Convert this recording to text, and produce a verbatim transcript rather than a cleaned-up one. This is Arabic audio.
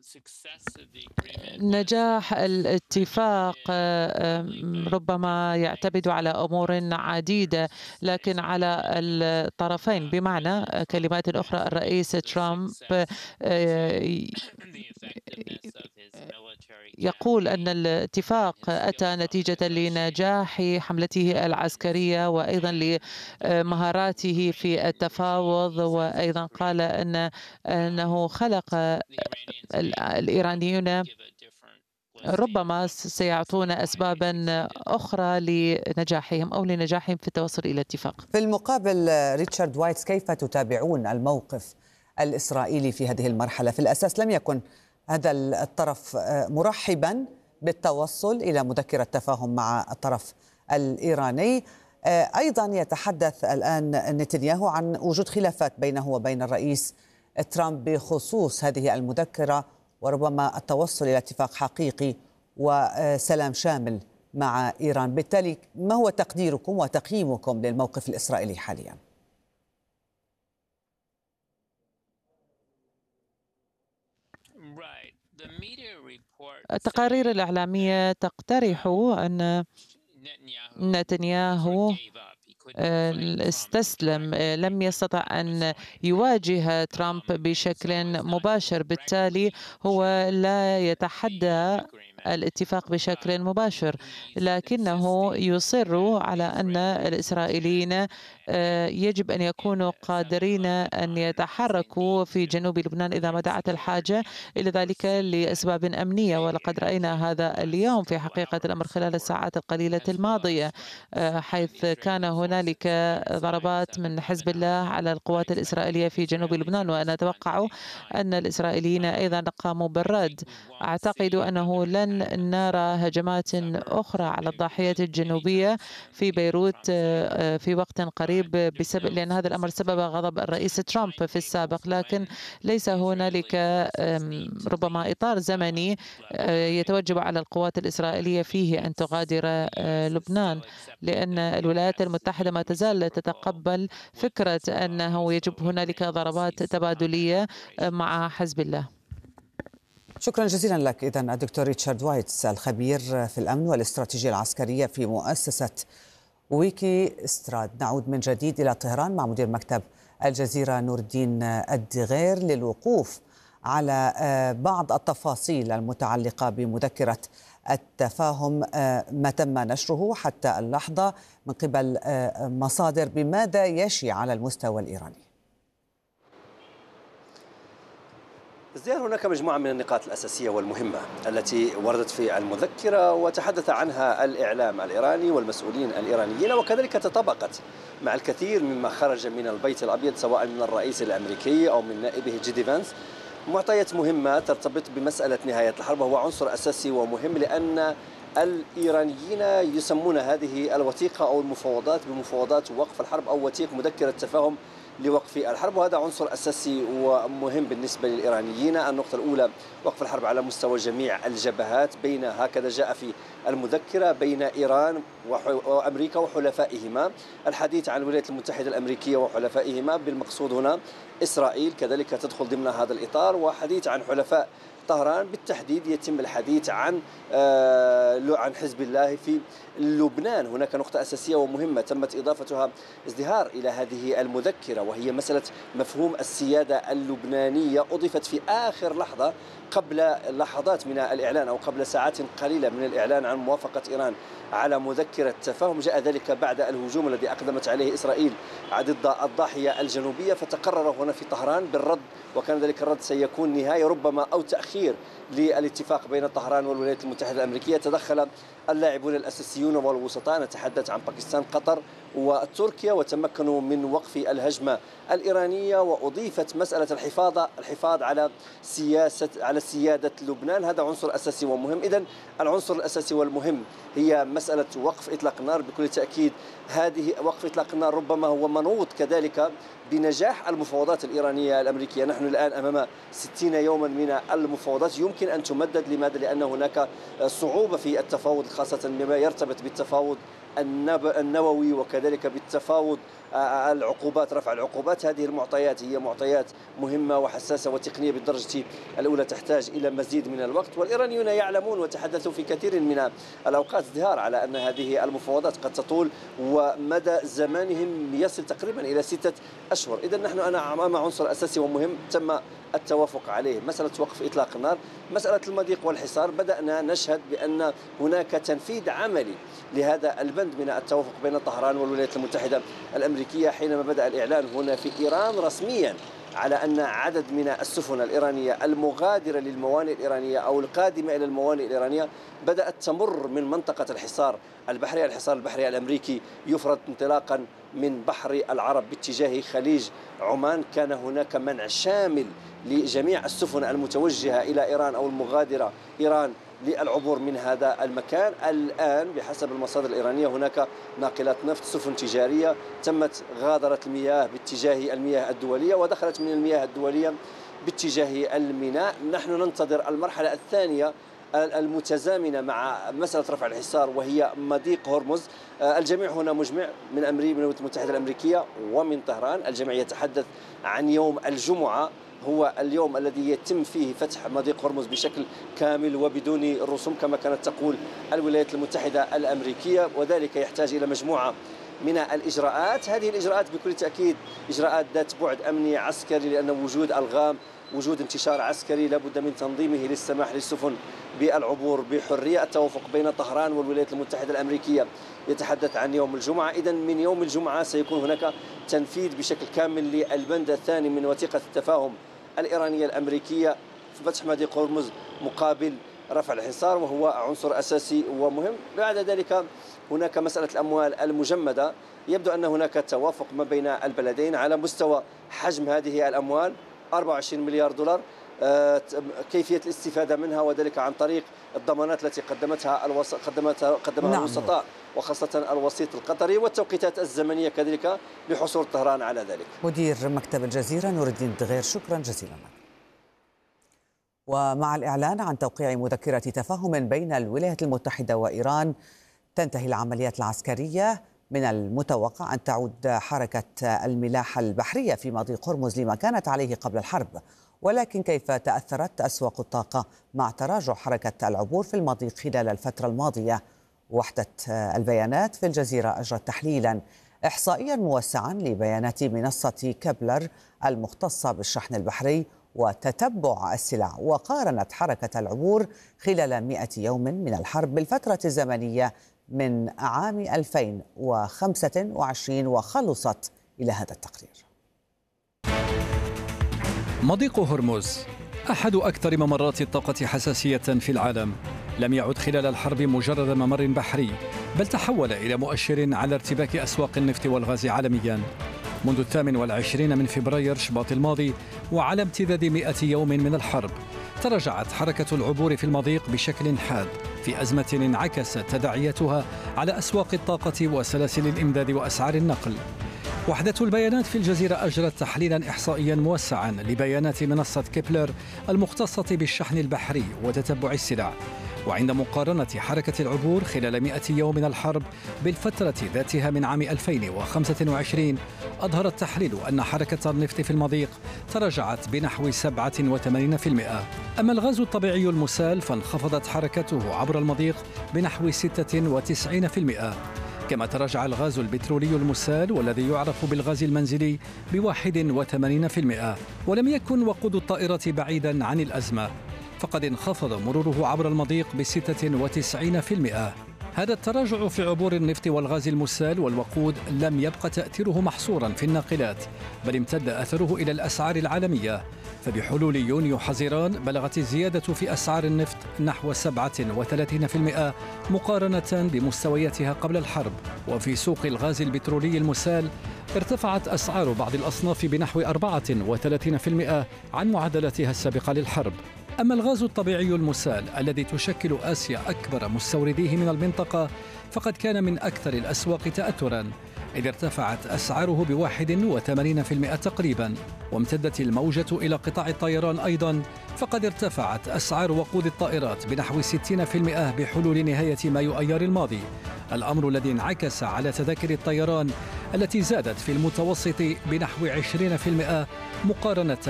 نجاح الاتفاق ربما يعتمد على أمور عديدة، لكن على الطرفين، بمعنى كلمات أخرى الرئيس ترامب يقول أن الاتفاق أتى نتيجة لنجاح حملته العسكرية وأيضا لمهاراته في التفاوض، وأيضا قال أن أنه خلق الإيرانيون ربما سيعطون أسبابا أخرى لنجاحهم أو لنجاحهم في التوصل إلى اتفاق. في المقابل ريتشارد وايتس، كيف تتابعون الموقف الإسرائيلي في هذه المرحلة؟ في الأساس لم يكن هذا الطرف مرحبا بالتوصل إلى مذكرة تفاهم مع الطرف الإيراني. أيضا يتحدث الآن نتنياهو عن وجود خلافات بينه وبين الرئيس ترامب بخصوص هذه المذكرة وربما التوصل إلى اتفاق حقيقي وسلام شامل مع إيران. بالتالي ما هو تقديركم وتقييمكم للموقف الإسرائيلي حاليا؟ التقارير الإعلامية تقترح أن نتنياهو استسلم، لم يستطع أن يواجه ترامب بشكل مباشر، بالتالي هو لا يتحدى الاتفاق بشكل مباشر، لكنه يصر على أن الإسرائيليين يجب أن يكونوا قادرين أن يتحركوا في جنوب لبنان إذا ما دعت الحاجة إلى ذلك لأسباب أمنية. ولقد رأينا هذا اليوم في حقيقة الأمر خلال الساعات القليلة الماضية، حيث كان هنالك ضربات من حزب الله على القوات الإسرائيلية في جنوب لبنان، وأنا أتوقع أن الإسرائيليين أيضا قاموا بالرد. أعتقد أنه لن نرى هجمات أخرى على الضاحية الجنوبية في بيروت في وقت قريب، بسبب لأن هذا الأمر سبب غضب الرئيس ترامب في السابق، لكن ليس هنالك ربما إطار زمني يتوجب على القوات الإسرائيلية فيه أن تغادر لبنان، لأن الولايات المتحدة ما تزال تتقبل فكرة أنه يجب هنالك ضربات تبادلية مع حزب الله. شكرا جزيلا لك إذن الدكتور ريتشارد وايتس، الخبير في الأمن والاستراتيجية العسكرية في مؤسسة ويكي استراد. نعود من جديد إلى طهران مع مدير مكتب الجزيرة نور الدين الدغير للوقوف على بعض التفاصيل المتعلقة بمذكرة التفاهم، ما تم نشره حتى اللحظة من قبل مصادر. بماذا يشي على المستوى الإيراني؟ ازدهار هناك مجموعة من النقاط الأساسية والمهمة التي وردت في المذكرة وتحدث عنها الإعلام الإيراني والمسؤولين الإيرانيين، وكذلك تطابقت مع الكثير مما خرج من البيت الأبيض سواء من الرئيس الأمريكي أو من نائبه جيدي فانس. معطيات مهمة ترتبط بمسألة نهاية الحرب، وهو عنصر أساسي ومهم، لأن الإيرانيين يسمون هذه الوثيقة أو المفاوضات بمفاوضات وقف الحرب أو وثيقة مذكرة تفاهم لوقف الحرب، وهذا عنصر أساسي ومهم بالنسبة للإيرانيين. النقطة الأولى وقف الحرب على مستوى جميع الجبهات، بين هكذا جاء في المذكرة بين إيران وأمريكا وحلفائهما، الحديث عن الولايات المتحدة الأمريكية وحلفائهما، بالمقصود هنا إسرائيل كذلك تدخل ضمن هذا الإطار، وحديث عن حلفاء طهران بالتحديد يتم الحديث عن آه عن حزب الله في لبنان. هناك نقطة أساسية ومهمة تمت إضافتها ازدهار إلى هذه المذكرة، وهي مسألة مفهوم السيادة اللبنانية، أضيفت في آخر لحظة قبل لحظات من الإعلان أو قبل ساعات قليلة من الإعلان عن موافقة إيران على مذكرة تفاهم. جاء ذلك بعد الهجوم الذي أقدمت عليه إسرائيل ضد الضاحية الجنوبية، فتقرر هنا في طهران بالرد، وكان ذلك الرد سيكون نهاية ربما أو تأخير للاتفاق بين طهران والولايات المتحدة الأمريكية. تدخل اللاعبون الأساسيون والوسطاء، نتحدث عن باكستان، قطر وتركيا، وتمكنوا من وقف الهجمة الإيرانية، وأضيفت مسألة الحفاظ الحفاظ على سياسة على سيادة لبنان. هذا عنصر أساسي ومهم. إذن العنصر الأساسي والمهم هي مسألة وقف إطلاق النار. بكل تأكيد هذه وقف إطلاق النار ربما هو منوط كذلك بنجاح المفاوضات الإيرانية الأمريكية. نحن الآن أمام ستين يوما من المفاوضات، يمكن أن تمدد. لماذا؟ لأن هناك صعوبة في التفاوض، خاصة بما يرتبط بالتفاوض النووي وكذلك بالتفاوض العقوبات، رفع العقوبات. هذه المعطيات هي معطيات مهمة وحساسة وتقنية بالدرجة الأولى، تحتاج إلى مزيد من الوقت، والإيرانيون يعلمون وتحدثوا في كثير من الأوقات ازدهار على أن هذه المفاوضات قد تطول ومدى زمانهم يصل تقريبا إلى ستة أشهر. إذا نحن أنا أمام عنصر أساسي ومهم تم التوافق عليه، مسألة وقف إطلاق النار، مسألة المضيق والحصار. بدأنا نشهد بأن هناك تنفيذ عملي لهذا البند من التوافق بين طهران والولايات المتحدة الأمريكية، حينما بدأ الإعلان هنا في إيران رسميا على أن عدد من السفن الإيرانية المغادرة للموانئ الإيرانية أو القادمة إلى الموانئ الإيرانية بدأت تمر من منطقة الحصار البحري. الحصار البحري الأمريكي يفرض انطلاقا من بحر العرب باتجاه خليج عمان. كان هناك منع شامل لجميع السفن المتوجهة إلى إيران أو المغادرة إيران للعبور من هذا المكان. الآن بحسب المصادر الإيرانية هناك ناقلات نفط، سفن تجارية تمت غادرة المياه باتجاه المياه الدولية ودخلت من المياه الدولية باتجاه الميناء. نحن ننتظر المرحلة الثانية المتزامنة مع مسألة رفع الحصار وهي مضيق هرمز. الجميع هنا مجمع من أمريكا من الولايات المتحدة الأمريكية ومن طهران. الجميع يتحدث عن يوم الجمعة هو اليوم الذي يتم فيه فتح مضيق هرمز بشكل كامل وبدون رسوم كما كانت تقول الولايات المتحدة الأمريكية، وذلك يحتاج إلى مجموعة من الإجراءات. هذه الإجراءات بكل تأكيد إجراءات ذات بعد أمني عسكري، لأن وجود ألغام، وجود انتشار عسكري لابد من تنظيمه للسماح للسفن بالعبور بحرية. التوافق بين طهران والولايات المتحدة الأمريكية يتحدث عن يوم الجمعة. إذن من يوم الجمعة سيكون هناك تنفيذ بشكل كامل للبند الثاني من وثيقة التفاهم الإيرانية الأمريكية في فتح مضيق هرمز مقابل رفع الحصار، وهو عنصر أساسي ومهم. بعد ذلك هناك مسألة الأموال المجمدة. يبدو أن هناك توافق ما بين البلدين على مستوى حجم هذه الأموال أربعة وعشرين مليار دولار، كيفية الاستفادة منها وذلك عن طريق الضمانات التي قدمتها الوس... قدمتها قدمها نعم. الوسطاء وخاصة الوسيط القطري، والتوقيتات الزمنية كذلك لحصول طهران على ذلك. مدير مكتب الجزيرة نور الدين دغير، شكرا جزيلا لك. ومع الإعلان عن توقيع مذكرة تفاهم بين الولايات المتحدة وإيران تنتهي العمليات العسكرية. من المتوقع أن تعود حركة الملاحة البحرية في مضيق هرمز لما كانت عليه قبل الحرب، ولكن كيف تأثرت أسواق الطاقة مع تراجع حركة العبور في المضيق خلال الفترة الماضية؟ وحدة البيانات في الجزيرة أجرت تحليلا إحصائيا موسعا لبيانات منصة كبلر المختصة بالشحن البحري وتتبع السلع، وقارنت حركة العبور خلال مئة يوم من الحرب بالفترة الزمنية من عام ألفين وخمسة وعشرين وخلصت إلى هذا التقرير. مضيق هرمز أحد أكثر ممرات الطاقة حساسية في العالم، لم يعد خلال الحرب مجرد ممر بحري، بل تحول إلى مؤشر على ارتباك أسواق النفط والغاز عالميا. منذ الثامن والعشرين من فبراير شباط الماضي وعلى امتداد مئة يوم من الحرب، تراجعت حركة العبور في المضيق بشكل حاد في أزمة انعكست تداعياتها على أسواق الطاقة وسلاسل الإمداد وأسعار النقل. وحدة البيانات في الجزيرة أجرت تحليلا إحصائيا موسعا لبيانات منصة كبلر المختصة بالشحن البحري وتتبع السلع، وعند مقارنة حركة العبور خلال مئة يوم من الحرب بالفترة ذاتها من عام ألفين وخمسة وعشرين، أظهر التحليل أن حركة النفط في المضيق تراجعت بنحو سبعة وثمانين بالمئة. أما الغاز الطبيعي المسال فانخفضت حركته عبر المضيق بنحو ستة وتسعين بالمئة، كما تراجع الغاز البترولي المسال والذي يعرف بالغاز المنزلي بواحد وثمانين بالمئة. ولم يكن وقود الطائرة بعيدا عن الأزمة، فقد انخفض مروره عبر المضيق بستة وتسعين بالمئة. هذا التراجع في عبور النفط والغاز المسال والوقود لم يبقى تأثيره محصورا في الناقلات، بل امتد أثره إلى الأسعار العالمية. فبحلول يونيو حزيران بلغت الزيادة في أسعار النفط نحو سبعة وثلاثين بالمئة مقارنة بمستوياتها قبل الحرب. وفي سوق الغاز البترولي المسال ارتفعت أسعار بعض الأصناف بنحو أربعة وثلاثين بالمئة عن معدلاتها السابقة للحرب. أما الغاز الطبيعي المسال الذي تشكل آسيا أكبر مستورديه من المنطقة فقد كان من أكثر الأسواق تأثراً، إذ ارتفعت أسعاره بواحد وثمانين بالمئة تقريباً. وامتدت الموجة إلى قطاع الطيران أيضاً، فقد ارتفعت أسعار وقود الطائرات بنحو ستين بالمئة بحلول نهاية مايو أيار الماضي، الأمر الذي انعكس على تذاكر الطيران التي زادت في المتوسط بنحو عشرين بالمئة مقارنة